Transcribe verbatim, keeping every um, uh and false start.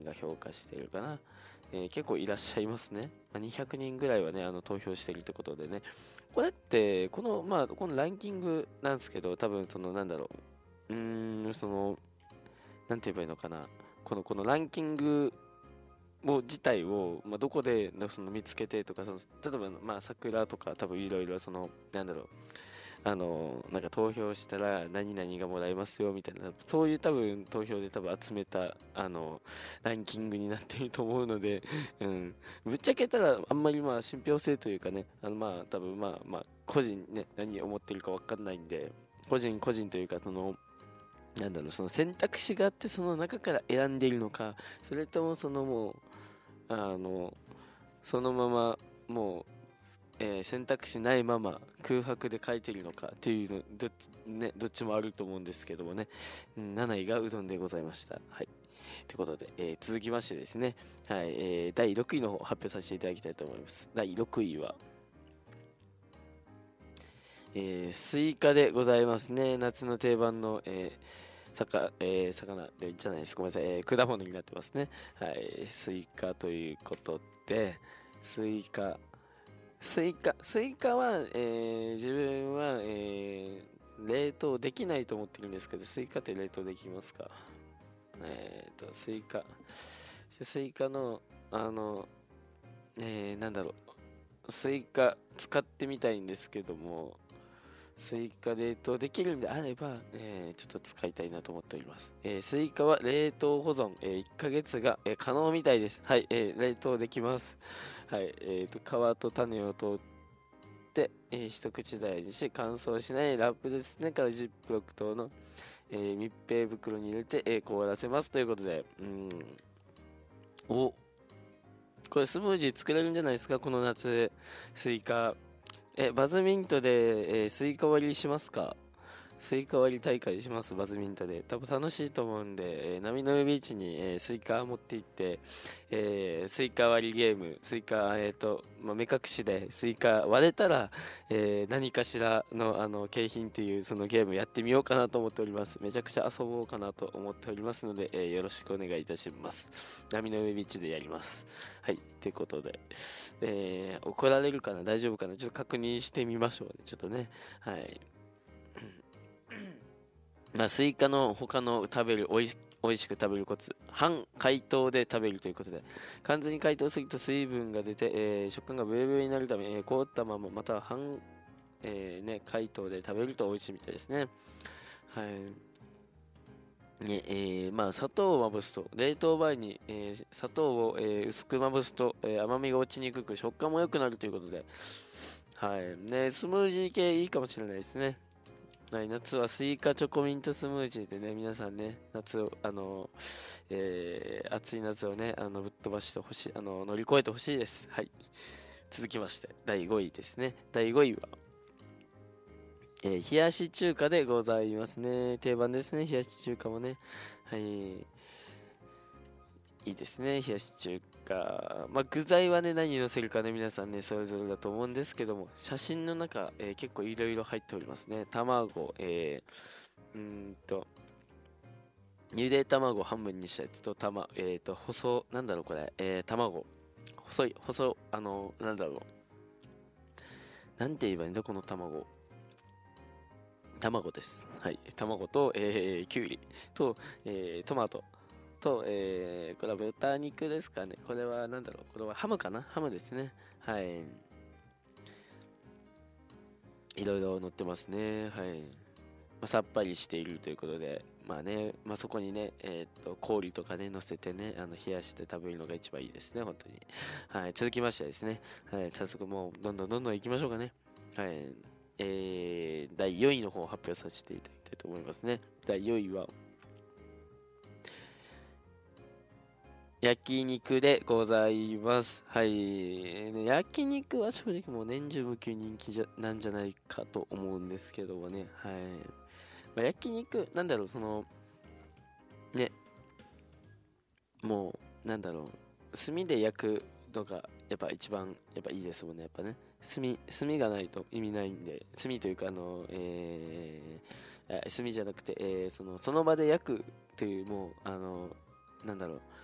が評価しているかな。えー結構いらっしゃいますね。まあ、にひゃくにんぐらいはね、あの投票しているってことでね。これって、この、まあ、このランキングなんですけど、多分、その、なんだろう。うーん、その、なんて言えばいいのかな。この、このランキングを自体を、まあ、どこでその見つけてとか、その例えば、まあ、桜とか、多分いろいろ、その、なんだろう。あのなんか投票したら何々がもらえますよみたいな、そういう多分投票で多分集めたあのランキングになっていると思うので、うん、ぶっちゃけたらあんまりまあ信憑性というかね、あのまあ多分まあまあ個人ね、何を思ってるかわかんないんで、個人個人というか、そのなんだろう、その選択肢があってその中から選んでいるのか、それともそのもうあのそのままもうえー選択肢ないまま空白で書いてるのかっていうのどっち、ね、どっちもあると思うんですけどもね、うん、なないがうどんでございました。はい。ということで、えー続きましてですね、はい、えーだいろくいの方発表させていただきたいと思います。だいろくいは、えースイカでございますね。夏の定番の、えーさかえー魚でじゃないです。ごめんなさい、えー果物になってますね。はい、スイカということで、スイカ、スイカ、スイカは、えー自分は、えー冷凍できないと思ってるんですけど、スイカって冷凍できますか？えっと、スイカ、スイカの、あの、えーなんだろう、スイカ使ってみたいんですけども、スイカ冷凍できるんであれば、えーちょっと使いたいなと思っております。えースイカは冷凍保存、えーいっかげつが、えー可能みたいです。はい、えー冷凍できます。はい、えーと、皮と種を取って、えー一口大にし、乾燥しないラップですねからジップロック等の、えー密閉袋に入れて、えー凍らせますということで、うーん、お、これスムージー作れるんじゃないですか、この夏、スイカ。え、バズミントで、えースイカ割りしますか？スイカ割り大会します、バズミントで。多分楽しいと思うんで、えー波の上ビーチに、えースイカ持って行って、えースイカ割りゲーム、スイカ、えっと、まあ、目隠しでスイカ割れたら、えー何かしらの、あの景品というそのゲームやってみようかなと思っております。めちゃくちゃ遊ぼうかなと思っておりますので、えーよろしくお願いいたします。波の上ビーチでやります。はい、ということで、えー怒られるかな、大丈夫かな、ちょっと確認してみましょうね。ちょっとね。はい。まあ、スイカの他の食べる、おいし、美味しく食べるコツ。半解凍で食べるということで、完全に解凍すると水分が出て、えー食感がブヨブヨになるため、えー凍ったまま、または半、えーね、解凍で食べると美味しいみたいですね。はい。ね、えーまあ、砂糖をまぶすと、冷凍前に、えー砂糖を、えー薄くまぶすと、えー甘みが落ちにくく、食感も良くなるということで、はい。ね、スムージー系いいかもしれないですね。はい、夏はスイカチョコミントスムージーでね、皆さんね、夏を、あの、えー暑い夏をね、あの、ぶっ飛ばしてほしい、あの、乗り越えてほしいです。はい。続きまして、だいごいですね。だいごいは、えー冷やし中華でございますね。定番ですね、冷やし中華もね。はい。いいですね、冷やし中華。まあ、具材はね、何乗せるかね、皆さんね、それぞれだと思うんですけども、写真の中、えー結構いろいろ入っておりますね。卵、えー、うーんと、ゆで卵半分にしたやつと、たま、えっと、細、なんだろうこれ、えー、卵。細い、細、あの、なんだろう。なんて言えばいいんだ、この卵。卵です。はい。卵と、えー、きゅうりと、えー、トマトと、えー、これは豚肉ですかね。これはなんだろう。これはハムかな、ハムですね。はい。いろいろ乗ってますね。はい。まあ、さっぱりしているということで、まあね、まあ、そこにね、えーっと、氷とかね、乗せてね、あの冷やして食べるのが一番いいですね、本当に。はい、続きましてですね、はい、早速もう、どんどんどんどん行きましょうかね。はい、えー、だいよんいの方を発表させていただきたいと思いますね。だいよんいは、焼肉でございます。はい。ね焼肉は正直もう年中無休人気じゃなんじゃないかと思うんですけどもね。はい。まあ、焼肉、なんだろう、その、ね、もう、なんだろう、炭で焼くのが、やっぱ一番、やっぱいいですもんね、やっぱね。炭、炭がないと意味ないんで、炭というか、あの、えー、あ炭じゃなくて、えーその、その場で焼くという、もう、あの、なんだろう、